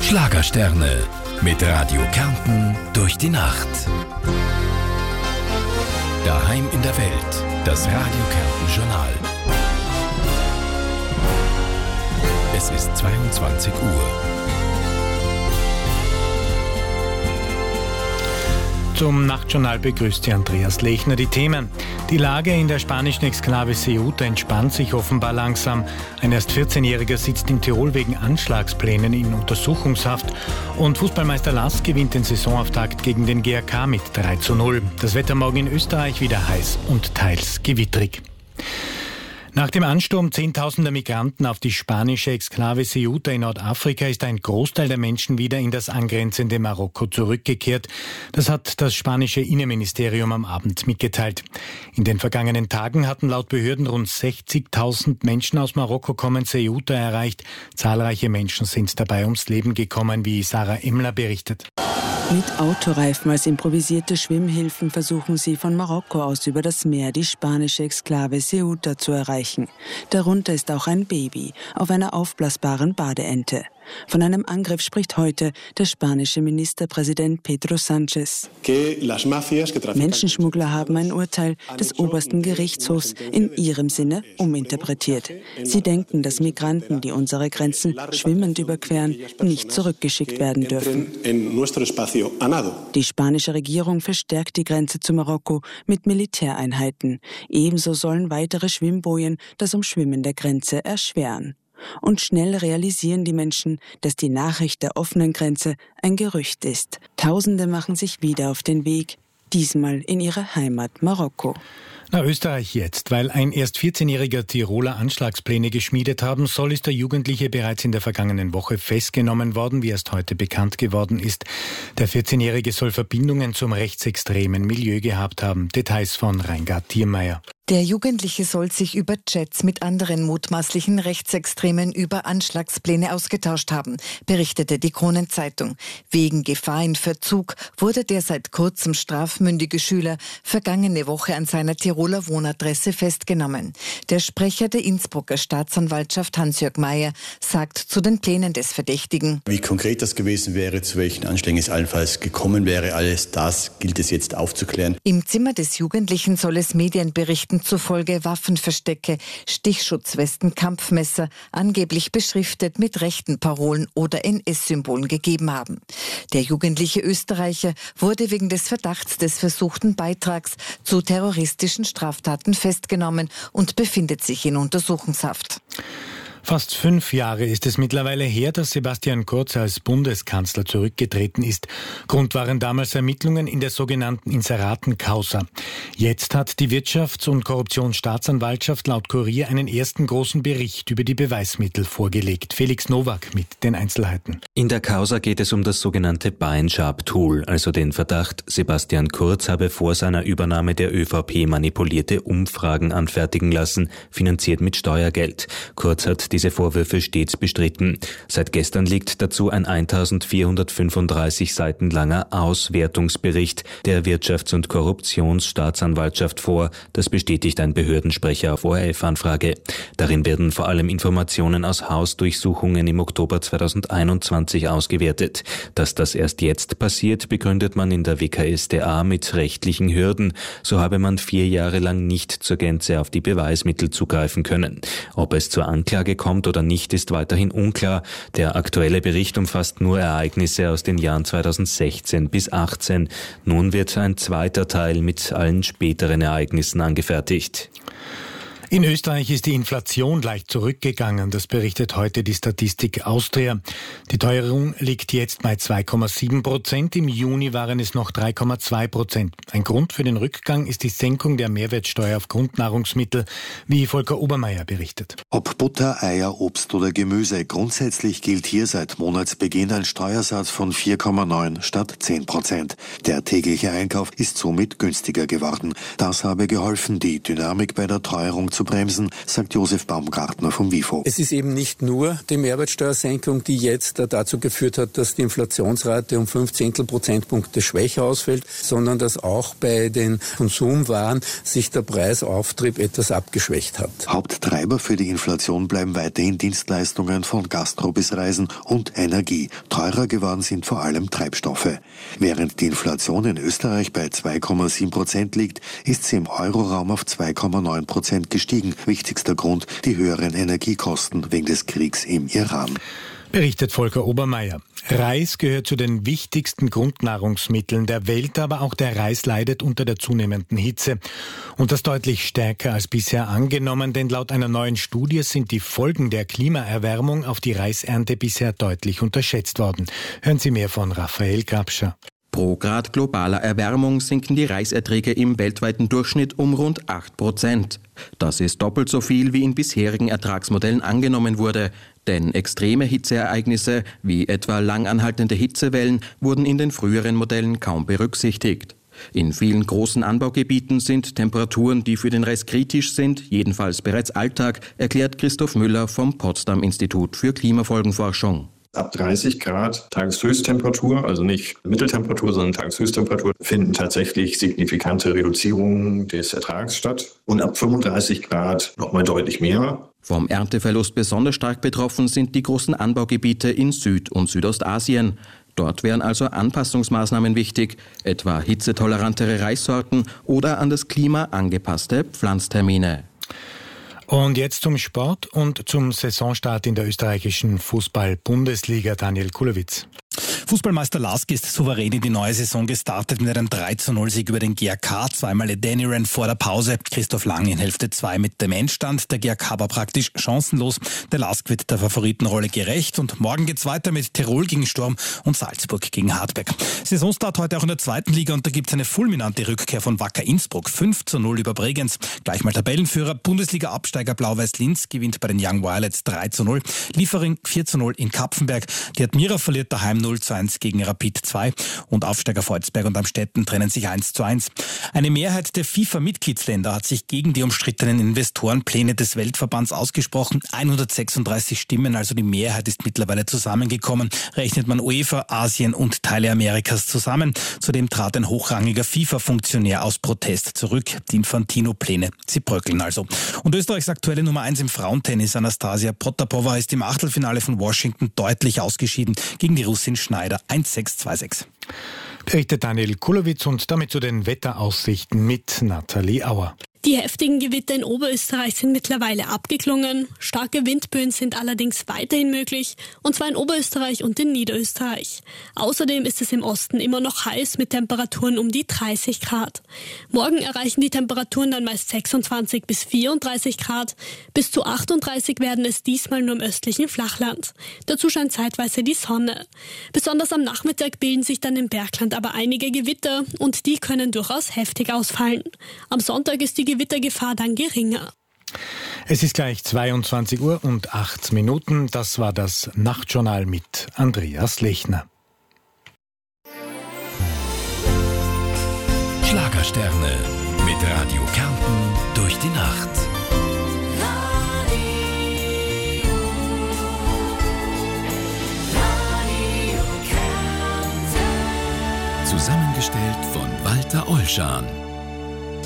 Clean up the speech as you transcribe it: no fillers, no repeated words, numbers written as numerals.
Schlagersterne mit Radio Kärnten durch die Nacht. Daheim in der Welt, das Radio Kärnten Journal. Es ist 22 Uhr. Zum Nachtjournal begrüßt Sie Andreas Lechner. Die Themen. Die Lage in der spanischen Exklave Ceuta entspannt sich offenbar langsam. Ein erst 14-Jähriger sitzt in Tirol wegen Anschlagsplänen in Untersuchungshaft. Und Fußballmeister Lask gewinnt den Saisonauftakt gegen den GAK mit 3:0. Das Wetter morgen in Österreich wieder heiß und teils gewittrig. Nach dem Ansturm zehntausender Migranten auf die spanische Exklave Ceuta in Nordafrika ist ein Großteil der Menschen wieder in das angrenzende Marokko zurückgekehrt. Das hat das spanische Innenministerium am Abend mitgeteilt. In den vergangenen Tagen hatten laut Behörden rund 60.000 Menschen aus Marokko kommen Ceuta erreicht. Zahlreiche Menschen sind dabei ums Leben gekommen, wie Sarah Emmler berichtet. Mit Autoreifen als improvisierte Schwimmhilfen versuchen sie von Marokko aus über das Meer die spanische Exklave Ceuta zu erreichen. Darunter ist auch ein Baby auf einer aufblasbaren Badeente. Von einem Angriff spricht heute der spanische Ministerpräsident Pedro Sánchez. Menschenschmuggler haben ein Urteil des obersten Gerichtshofs in ihrem Sinne uminterpretiert. Sie denken, dass Migranten, die unsere Grenzen schwimmend überqueren, nicht zurückgeschickt werden dürfen. Die spanische Regierung verstärkt die Grenze zu Marokko mit Militäreinheiten. Ebenso sollen weitere Schwimmbojen das Umschwimmen der Grenze erschweren. Und schnell realisieren die Menschen, dass die Nachricht der offenen Grenze ein Gerücht ist. Tausende machen sich wieder auf den Weg, diesmal in ihre Heimat Marokko. Na, Österreich jetzt. Weil ein erst 14-jähriger Tiroler Anschlagspläne geschmiedet haben soll, ist der Jugendliche bereits in der vergangenen Woche festgenommen worden, wie erst heute bekannt geworden ist. Der 14-Jährige soll Verbindungen zum rechtsextremen Milieu gehabt haben. Details von Reingard Thiermeier. Der Jugendliche soll sich über Chats mit anderen mutmaßlichen Rechtsextremen über Anschlagspläne ausgetauscht haben, berichtete die Kronenzeitung. Wegen Gefahr in Verzug wurde der seit kurzem strafmündige Schüler vergangene Woche an seiner Tiroler Wohnadresse festgenommen. Der Sprecher der Innsbrucker Staatsanwaltschaft Hans-Jörg Mayer sagt zu den Plänen des Verdächtigen: Wie konkret das gewesen wäre, zu welchen Anschlägen es allenfalls gekommen wäre, alles das gilt es jetzt aufzuklären. Im Zimmer des Jugendlichen soll es Medienberichten zufolge Waffenverstecke, Stichschutzwesten, Kampfmesser, angeblich beschriftet mit rechten Parolen oder NS-Symbolen gegeben haben. Der jugendliche Österreicher wurde wegen des Verdachts des versuchten Beitrags zu terroristischen Straftaten festgenommen und befindet sich in Untersuchungshaft. Fast 5 Jahre ist es mittlerweile her, dass Sebastian Kurz als Bundeskanzler zurückgetreten ist. Grund waren damals Ermittlungen in der sogenannten Inseraten-Causa. Jetzt hat die Wirtschafts- und Korruptionsstaatsanwaltschaft laut Kurier einen ersten großen Bericht über die Beweismittel vorgelegt. Felix Nowak mit den Einzelheiten. In der Causa geht es um das sogenannte Buy-and-Sharp-Tool, also den Verdacht, Sebastian Kurz habe vor seiner Übernahme der ÖVP manipulierte Umfragen anfertigen lassen, finanziert mit Steuergeld. Kurz hat diese Vorwürfe stets bestritten. Seit gestern liegt dazu ein 1435 Seiten langer Auswertungsbericht der Wirtschafts- und Korruptionsstaatsanwaltschaft vor. Das bestätigt ein Behördensprecher auf ORF-Anfrage. Darin werden vor allem Informationen aus Hausdurchsuchungen im Oktober 2021 ausgewertet. Dass das erst jetzt passiert, begründet man in der WKStA mit rechtlichen Hürden. So habe man 4 Jahre lang nicht zur Gänze auf die Beweismittel zugreifen können. Ob es zur Anklage kommt oder nicht, ist weiterhin unklar. Der aktuelle Bericht umfasst nur Ereignisse aus den Jahren 2016 bis 2018. Nun wird ein zweiter Teil mit allen späteren Ereignissen angefertigt. In Österreich ist die Inflation leicht zurückgegangen. Das berichtet heute die Statistik Austria. Die Teuerung liegt jetzt bei 2,7%. Im Juni waren es noch 3,2%. Ein Grund für den Rückgang ist die Senkung der Mehrwertsteuer auf Grundnahrungsmittel, wie Volker Obermeier berichtet. Ob Butter, Eier, Obst oder Gemüse, grundsätzlich gilt hier seit Monatsbeginn ein Steuersatz von 4,9 statt 10%. Der tägliche Einkauf ist somit günstiger geworden. Das habe geholfen, die Dynamik bei der Teuerung abzubremsen, sagt Josef Baumgartner vom WIFO. Es ist eben nicht nur die Mehrwertsteuersenkung, die jetzt dazu geführt hat, dass die Inflationsrate um 0,5 Prozentpunkte schwächer ausfällt, sondern dass auch bei den Konsumwaren sich der Preisauftrieb etwas abgeschwächt hat. Haupttreiber für die Inflation bleiben weiterhin Dienstleistungen von Gastro bis Reisen und Energie. Teurer geworden sind vor allem Treibstoffe. Während die Inflation in Österreich bei 2,7% liegt, ist sie im Euroraum auf 2,9% gestiegen. Wichtigster Grund, die höheren Energiekosten wegen des Kriegs im Iran. Berichtet Volker Obermeier. Reis gehört zu den wichtigsten Grundnahrungsmitteln der Welt, aber auch der Reis leidet unter der zunehmenden Hitze. Und das deutlich stärker als bisher angenommen, denn laut einer neuen Studie sind die Folgen der Klimaerwärmung auf die Reisernte bisher deutlich unterschätzt worden. Hören Sie mehr von Raphael Grabscher. Pro Grad globaler Erwärmung sinken die Reiserträge im weltweiten Durchschnitt um rund 8%. Das ist doppelt so viel, wie in bisherigen Ertragsmodellen angenommen wurde. Denn extreme Hitzeereignisse, wie etwa langanhaltende Hitzewellen, wurden in den früheren Modellen kaum berücksichtigt. In vielen großen Anbaugebieten sind Temperaturen, die für den Reis kritisch sind, jedenfalls bereits Alltag, erklärt Christoph Müller vom Potsdam Institut für Klimafolgenforschung. Ab 30 Grad Tageshöchsttemperatur, also nicht Mitteltemperatur, sondern Tageshöchsttemperatur, finden tatsächlich signifikante Reduzierungen des Ertrags statt. Und ab 35 Grad nochmal deutlich mehr. Vom Ernteverlust besonders stark betroffen sind die großen Anbaugebiete in Süd- und Südostasien. Dort wären also Anpassungsmaßnahmen wichtig, etwa hitzetolerantere Reissorten oder an das Klima angepasste Pflanztermine. Und jetzt zum Sport und zum Saisonstart in der österreichischen Fußball-Bundesliga. Daniel Kulowitz. Fußballmeister LASK ist souverän in die neue Saison gestartet mit einem 3:0-Sieg über den GAK. Zweimal Adeniran vor der Pause. Christoph Lang in Hälfte 2 mit dem Endstand. Der GAK war praktisch chancenlos. Der LASK wird der Favoritenrolle gerecht. Und morgen geht's weiter mit Tirol gegen Sturm und Salzburg gegen Hartberg. Saisonstart heute auch in der zweiten Liga und da gibt's eine fulminante Rückkehr von Wacker Innsbruck. 5:0 über Bregenz. Gleich mal Tabellenführer. Bundesliga-Absteiger Blau-Weiß Linz gewinnt bei den Young Violets 3:0. Liefering 4:0 in Kapfenberg. Die Admira verliert daheim 0:1 gegen Rapid 2 und Aufsteiger Volzberg und Amstetten trennen sich 1:1. Eine Mehrheit der FIFA-Mitgliedsländer hat sich gegen die umstrittenen Investorenpläne des Weltverbands ausgesprochen. 136 Stimmen, also die Mehrheit ist mittlerweile zusammengekommen. Rechnet man UEFA, Asien und Teile Amerikas zusammen. Zudem trat ein hochrangiger FIFA-Funktionär aus Protest zurück. Die Infantino-Pläne, sie bröckeln also. Und Österreichs aktuelle Nummer 1 im Frauentennis, Anastasia Potapova, ist im Achtelfinale von Washington deutlich ausgeschieden gegen die Russin Schneider 1:6, 2:6. Berichtet Daniel Kulowitz und damit zu den Wetteraussichten mit Nathalie Auer. Die heftigen Gewitter in Oberösterreich sind mittlerweile abgeklungen. Starke Windböen sind allerdings weiterhin möglich, und zwar in Oberösterreich und in Niederösterreich. Außerdem ist es im Osten immer noch heiß mit Temperaturen um die 30 Grad. Morgen erreichen die Temperaturen dann meist 26 bis 34 Grad. Bis zu 38 werden es diesmal nur im östlichen Flachland. Dazu scheint zeitweise die Sonne. Besonders am Nachmittag bilden sich dann im Bergland aber einige Gewitter und die können durchaus heftig ausfallen. Am Sonntag ist die Gewittergefahr dann geringer. Es ist gleich 22:08. Das war das Nachtjournal mit Andreas Lechner. Schlagersterne mit Radio Kärnten durch die Nacht. Zusammengestellt von Walter Olschan.